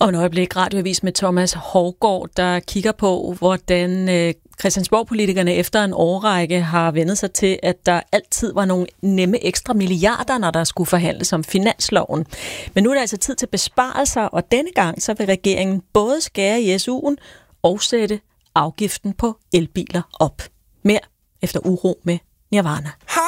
Og en øjeblik radioavis med Thomas Hougaard, der kigger på, hvordan Christiansborg-politikerne efter en årrække har vendt sig til, at der altid var nogle nemme ekstra milliarder, når der skulle forhandles om finansloven. Men nu er der altså tid til besparelser, og denne gang så vil regeringen både skære i SU'en og sætte afgiften på elbiler op. Mere efter uro med Nirvana.